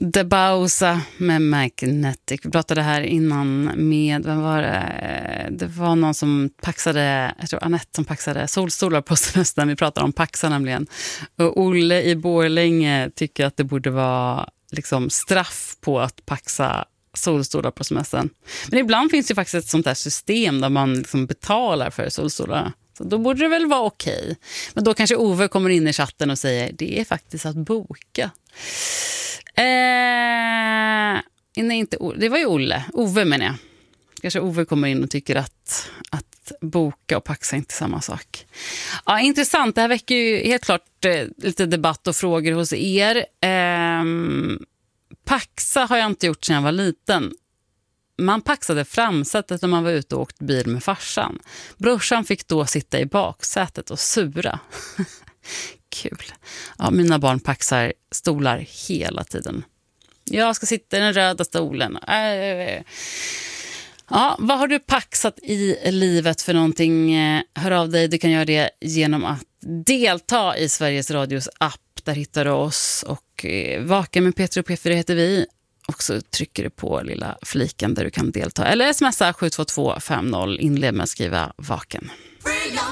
Debausa med Magnetic. Vi pratade här innan med, vem var det? Det var någon som paxade, jag tror Anette som paxade solstolar på semestern. Vi pratade om paxa nämligen. Och Olle i Borlänge tycker att det borde vara liksom straff på att paxa solstolar på semestern. Men ibland finns det faktiskt ett sånt där system där man liksom betalar för solstolar. Så då borde det väl vara okej. Men då kanske Ove kommer in i chatten och säger det är faktiskt att boka. Nej, inte det var ju Ove menar jag. Kanske Ove kommer in och tycker att boka och paxa är inte samma sak. Ja, intressant. Det här väcker ju helt klart lite debatt och frågor hos er. Paxa har jag inte gjort sedan jag var liten. Man paxade framsätet när man var ute och åkte bil med farsan. Brorsan fick då sitta i baksätet och sura. Kul. Ja, mina barn paxar stolar hela tiden. Jag ska sitta i den röda stolen. Ja, vad har du paxat i livet för någonting? Hör av dig, du kan göra det genom att delta i Sveriges Radios app. Där hittar du oss och Vaken med Peter och P4 heter vi. Och så trycker du på lilla fliken där du kan delta. Eller smsa 72250, inled med att skriva Vaken.